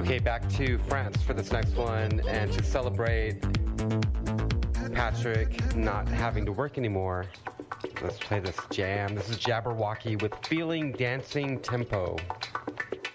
Okay, back to France for this next one, and to celebrate Patrick not having to work anymore, let's play this jam. This is Jabberwocky with Feeling Dancing Tempo.